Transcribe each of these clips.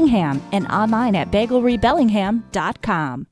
Bellingham and online at bagelrybellingham.com.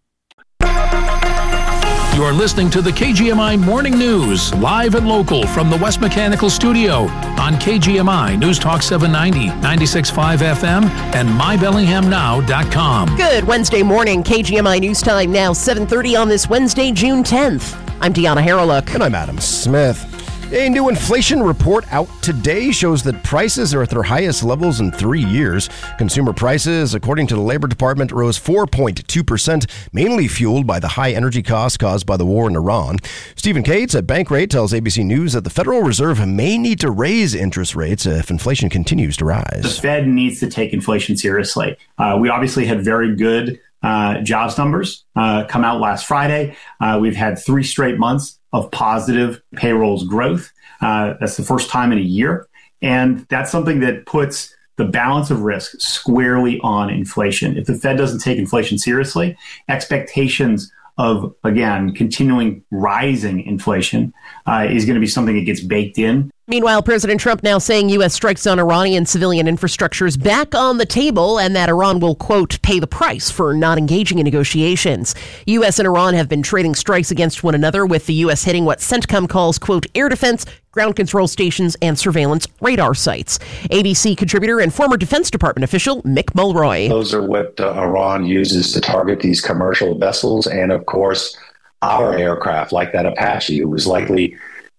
You're listening to the KGMI Morning News, live and local from the West Mechanical Studio on KGMI News Talk 790, 96.5 FM, and mybellinghamnow.com. Good Wednesday morning, KGMI News Time now, 7:30 on this Wednesday, June 10th. I'm Deanna Harreluk. And I'm Adam Smith. A new inflation report out today shows that prices are at their highest levels in 3 years. Consumer prices, according to the Labor Department, rose 4.2%, mainly fueled by the high energy costs caused by the war in Iran. Stephen Cates at Bankrate tells ABC News that the Federal Reserve may need to raise interest rates if inflation continues to rise. The Fed needs to take inflation seriously. We obviously had very good jobs numbers come out last Friday. We've had 3 straight months of positive payrolls growth. That's the first time in a year. And that's something that puts the balance of risk squarely on inflation. If the Fed doesn't take inflation seriously, expectations of, again, continuing rising inflation is going to be something that gets baked in. Meanwhile, President Trump now saying U.S. strikes on Iranian civilian infrastructure is back on the table and that Iran will, quote, pay the price for not engaging in negotiations. U.S. and Iran have been trading strikes against one another, with the U.S. hitting what CENTCOM calls, quote, air defense, ground control stations, and surveillance radar sites. ABC contributor and former Defense Department official Mick Mulroy. Those are what Iran uses to target these commercial vessels and, of course, our aircraft, like that Apache, who was likely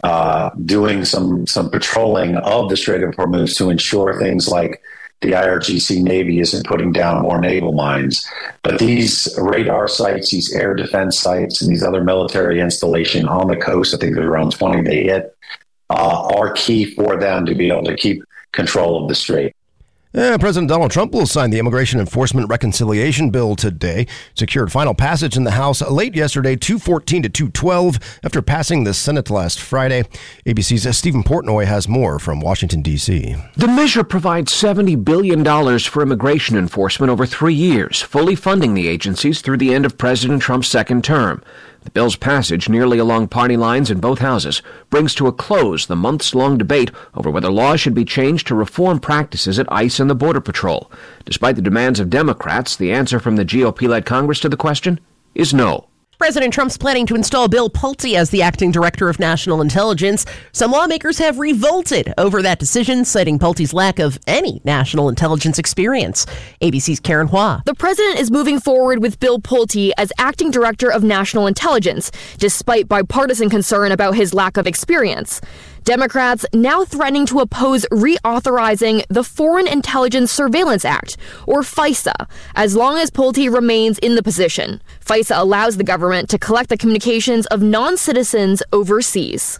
doing some patrolling of the Strait of Hormuz to ensure things like the IRGC Navy isn't putting down more naval mines. But these radar sites, these air defense sites, and these other military installations on the coast, I think there's around 20 they hit, are key for them to be able to keep control of the strait. President Donald Trump will sign the Immigration Enforcement Reconciliation Bill today. Secured final passage in the House late yesterday, 214 to 212, after passing the Senate last Friday. ABC's Stephen Portnoy has more from Washington, D.C. The measure provides $70 billion for immigration enforcement over 3 years, fully funding the agencies through the end of President Trump's second term. The bill's passage, nearly along party lines in both houses, brings to a close the months-long debate over whether laws should be changed to reform practices at ICE and the Border Patrol. Despite the demands of Democrats, the answer from the GOP-led Congress to the question is no. President Trump's planning to install Bill Pulte as the acting director of national intelligence. Some lawmakers have revolted over that decision, citing Pulte's lack of any national intelligence experience. ABC's Karen Hua. The president is moving forward with Bill Pulte as acting director of national intelligence, despite bipartisan concern about his lack of experience. Democrats now threatening to oppose reauthorizing the Foreign Intelligence Surveillance Act, or FISA, as long as Pulte remains in the position. FISA allows the government to collect the communications of non-citizens overseas.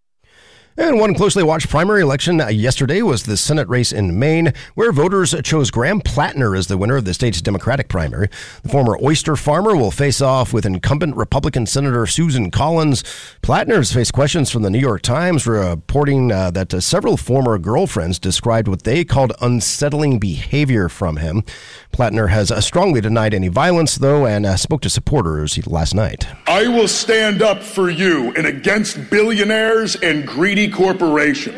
And one closely watched primary election yesterday was the Senate race in Maine, where voters chose Graham Plattner as the winner of the state's Democratic primary. The former oyster farmer will face off with incumbent Republican Senator Susan Collins. Plattner's faced questions from the New York Times, reporting that several former girlfriends described what they called unsettling behavior from him. Plattner has strongly denied any violence, though, and spoke to supporters last night. I will stand up for you and against billionaires and greedy corporations.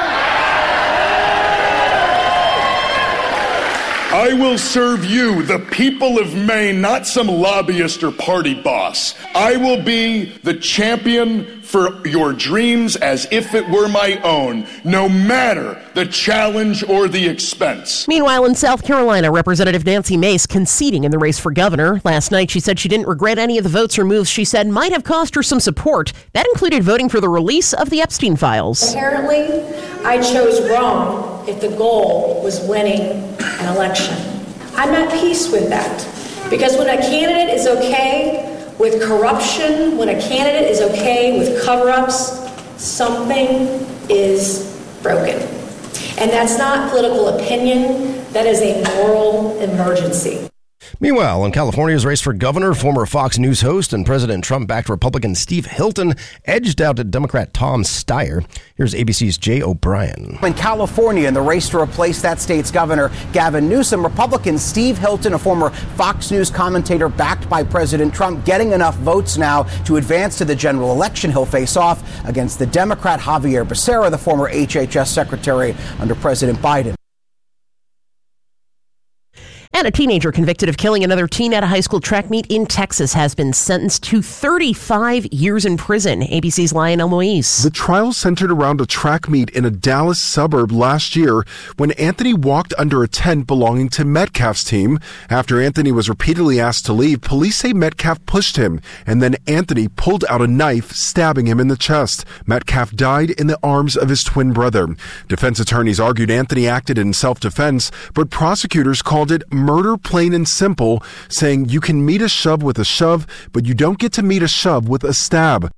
I will serve you, the people of Maine, not some lobbyist or party boss. I will be the champion for your dreams as if it were my own, no matter the challenge or the expense. Meanwhile, in South Carolina, Representative Nancy Mace conceding in the race for governor. Last night, she said she didn't regret any of the votes or moves she said might have cost her some support. That included voting for the release of the Epstein files. Apparently, I chose wrong if the goal was winning an election. I'm at peace with that, because when a candidate is okay with corruption, when a candidate is okay with cover-ups, something is broken. And that's not political opinion, that is a moral emergency. Meanwhile, in California's race for governor, former Fox News host and President Trump-backed Republican Steve Hilton edged out Democrat Tom Steyer. Here's ABC's Jay O'Brien. In California, in the race to replace that state's governor, Gavin Newsom, Republican Steve Hilton, a former Fox News commentator backed by President Trump, getting enough votes now to advance to the general election. He'll face off against the Democrat Javier Becerra, the former HHS secretary under President Biden. And a teenager convicted of killing another teen at a high school track meet in Texas has been sentenced to 35 years in prison. ABC's Lionel Moise. The trial centered around a track meet in a Dallas suburb last year when Anthony walked under a tent belonging to Metcalf's team. After Anthony was repeatedly asked to leave, police say Metcalf pushed him, and then Anthony pulled out a knife, stabbing him in the chest. Metcalf died in the arms of his twin brother. Defense attorneys argued Anthony acted in self-defense, but prosecutors called it murder plain and simple, saying you can meet a shove with a shove, but you don't get to meet a shove with a stab.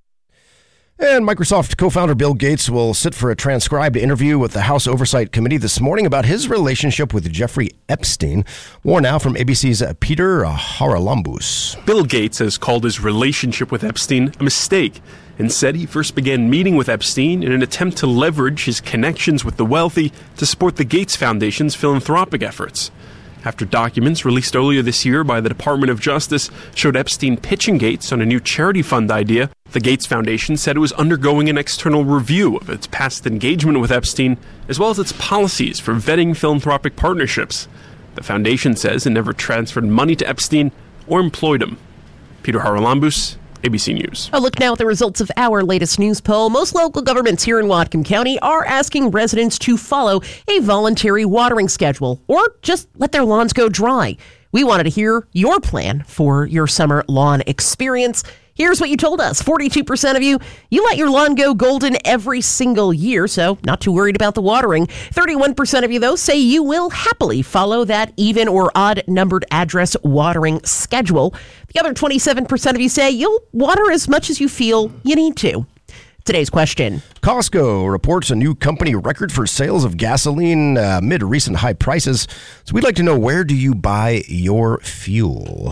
And Microsoft co-founder Bill Gates will sit for a transcribed interview with the House Oversight Committee this morning about his relationship with Jeffrey Epstein. More now from ABC's Peter Haralambous. Bill Gates has called his relationship with Epstein a mistake and said he first began meeting with Epstein in an attempt to leverage his connections with the wealthy to support the Gates Foundation's philanthropic efforts. After documents released earlier this year by the Department of Justice showed Epstein pitching Gates on a new charity fund idea, the Gates Foundation said it was undergoing an external review of its past engagement with Epstein, as well as its policies for vetting philanthropic partnerships. The foundation says it never transferred money to Epstein or employed him. Peter Haralambous, ABC News. A look now at the results of our latest news poll. Most local governments here in Whatcom County are asking residents to follow a voluntary watering schedule or just let their lawns go dry. We wanted to hear your plan for your summer lawn experience. Here's what you told us. 42% of you let your lawn go golden every single year, so not too worried about the watering. 31% of you, though, say you will happily follow that even or odd numbered address watering schedule. The other 27% of you say you'll water as much as you feel you need to. Today's question. Costco reports a new company record for sales of gasoline amid recent high prices. So we'd like to know, where do you buy your fuel?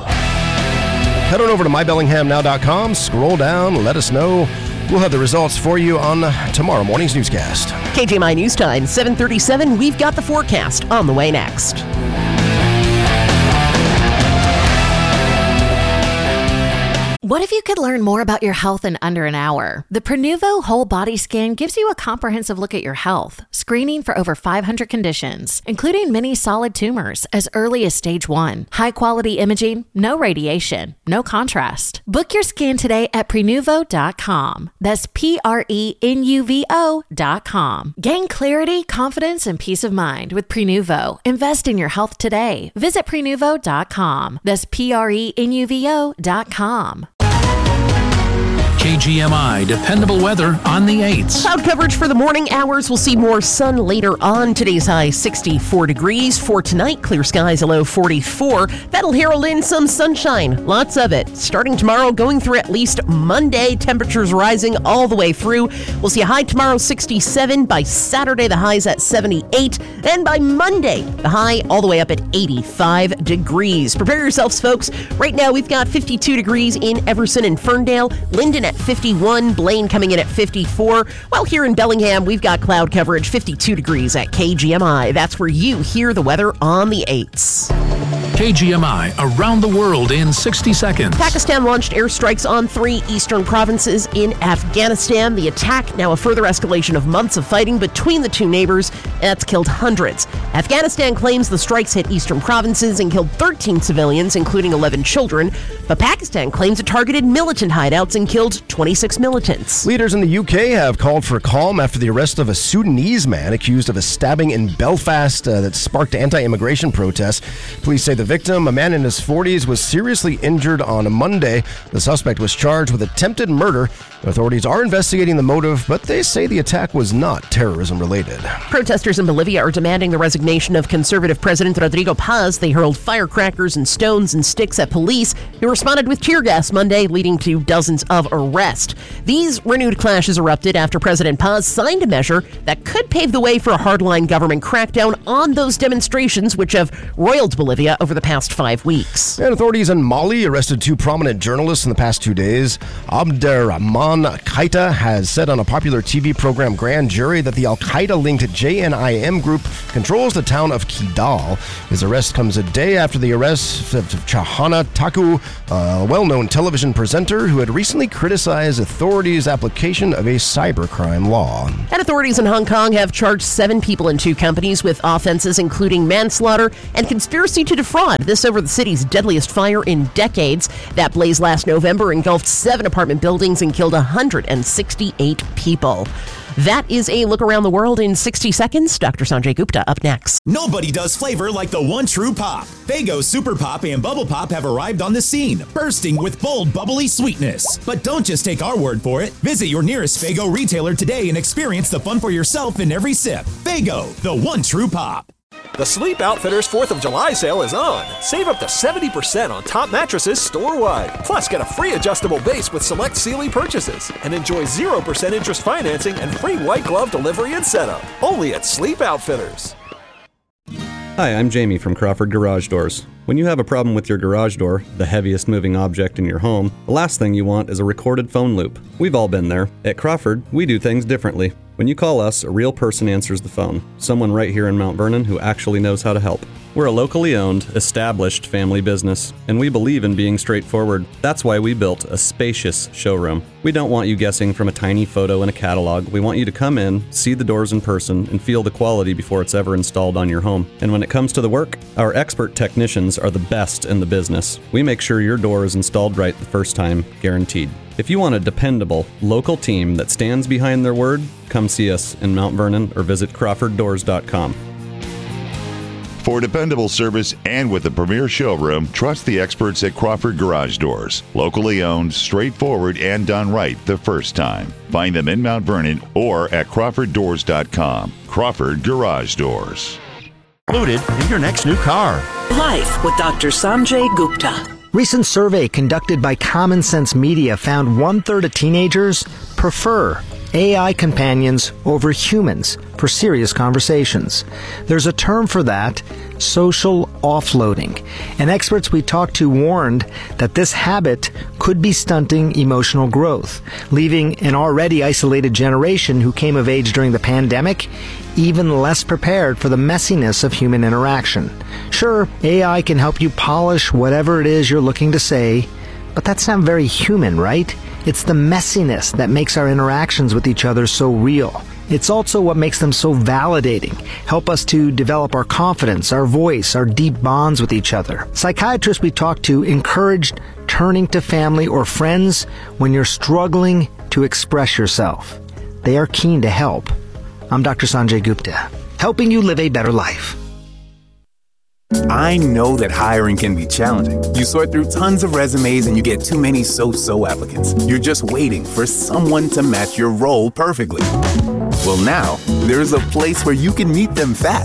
Head on over to mybellinghamnow.com, scroll down, let us know. We'll have the results for you on tomorrow morning's newscast. KGMI News Time, 7:37. We've got the forecast on the way next. What if you could learn more about your health in under an hour? The Prenuvo Whole Body Scan gives you a comprehensive look at your health, screening for over 500 conditions, including many solid tumors as early as stage 1. High-quality imaging, no radiation, no contrast. Book your scan today at Prenuvo.com. That's Prenuvo.com. Gain clarity, confidence, and peace of mind with Prenuvo. Invest in your health today. Visit Prenuvo.com. That's Prenuvo.com. KGMI dependable weather on the 8s. Cloud coverage for the morning hours. We'll see more sun later on. Today's high 64 degrees. For tonight, clear skies, a low 44. That'll herald in some sunshine. Lots of it. Starting tomorrow, going through at least Monday. Temperatures rising all the way through. We'll see a high tomorrow 67. By Saturday, the high's at 78. And by Monday, the high all the way up at 85 degrees. Prepare yourselves, folks. Right now, we've got 52 degrees in Everson and Ferndale. Linden at 51, Blaine coming in at 54. While here in Bellingham, we've got cloud coverage, 52 degrees at KGMI. That's where you hear the weather on the 8s. KGMI around the world in 60 seconds. Pakistan launched airstrikes on 3 eastern provinces in Afghanistan. The attack, now a further escalation of months of fighting between the two neighbors, that's killed hundreds. Afghanistan claims the strikes hit eastern provinces and killed 13 civilians, including 11 children. But Pakistan claims it targeted militant hideouts and killed 26 militants. Leaders in the UK have called for calm after the arrest of a Sudanese man accused of a stabbing in Belfast that sparked anti-immigration protests. Police say the victim, a man in his 40s, was seriously injured on Monday. The suspect was charged with attempted murder. Authorities are investigating the motive, but they say the attack was not terrorism-related. Protesters in Bolivia are demanding the resignation of conservative President Rodrigo Paz. They hurled firecrackers and stones and sticks at police, who responded with tear gas Monday, leading to dozens of arrests. These renewed clashes erupted after President Paz signed a measure that could pave the way for a hardline government crackdown on those demonstrations, which have roiled Bolivia over the past 5 weeks. And authorities in Mali arrested 2 prominent journalists in the past 2 days. Abderrahman Salman Qaeda has said on a popular TV program Grand Jury that the Al-Qaeda-linked JNIM group controls the town of Kidal. His arrest comes a day after the arrest of Chahana Taku, a well-known television presenter who had recently criticized authorities' application of a cybercrime law. And authorities in Hong Kong have charged 7 people in 2 companies with offenses including manslaughter and conspiracy to defraud. This over the city's deadliest fire in decades. That blaze last November engulfed 7 apartment buildings and killed 168 people. That is a look around the world in 60 seconds. Dr. Sanjay Gupta up next. Nobody does flavor like the one true pop. Faygo Super Pop and Bubble Pop have arrived on the scene, bursting with bold, bubbly sweetness. But don't just take our word for it. Visit your nearest Faygo retailer today and experience the fun for yourself in every sip. Faygo, the one true pop. The Sleep Outfitters 4th of July sale is on. Save up to 70% on top mattresses store-wide. Plus, get a free adjustable base with select Sealy purchases. And enjoy 0% interest financing and free white glove delivery and setup. Only at Sleep Outfitters. Hi, I'm Jamie from Crawford Garage Doors. When you have a problem with your garage door, the heaviest moving object in your home, the last thing you want is a recorded phone loop. We've all been there. At Crawford, we do things differently. When you call us, a real person answers the phone. Someone right here in Mount Vernon who actually knows how to help. We're a locally owned, established family business, and we believe in being straightforward. That's why we built a spacious showroom. We don't want you guessing from a tiny photo in a catalog. We want you to come in, see the doors in person, and feel the quality before it's ever installed on your home. And when it comes to the work, our expert technicians are the best in the business. We make sure your door is installed right the first time, guaranteed. If you want a dependable, local team that stands behind their word, come see us in Mount Vernon or visit CrawfordDoors.com. For dependable service and with a premier showroom, trust the experts at Crawford Garage Doors. Locally owned, straightforward, and done right the first time. Find them in Mount Vernon or at CrawfordDoors.com. Crawford Garage Doors. Included in your next new car. Life with Dr. Sanjay Gupta. Recent survey conducted by Common Sense Media found 1/3 of teenagers prefer AI companions over humans for serious conversations. There's a term for that, social offloading. And experts we talked to warned that this habit could be stunting emotional growth, leaving an already isolated generation who came of age during the pandemic even less prepared for the messiness of human interaction. Sure, AI can help you polish whatever it is you're looking to say, but that's not very human, right? It's the messiness that makes our interactions with each other so real. It's also what makes them so validating, help us to develop our confidence, our voice, our deep bonds with each other. Psychiatrists we talked to encouraged turning to family or friends when you're struggling to express yourself. They are keen to help. I'm Dr. Sanjay Gupta, helping you live a better life. I know that hiring can be challenging. You sort through tons of resumes and you get too many so-so applicants. You're just waiting for someone to match your role perfectly. Well, now, there's a place where you can meet them fast